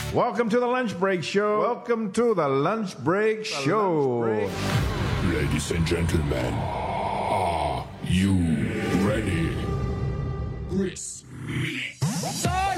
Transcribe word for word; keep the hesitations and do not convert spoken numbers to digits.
Welcome to the Lunch Break Show. Welcome to the Lunch Break Show. Lunch break. Ladies and gentlemen, are you ready? Chris.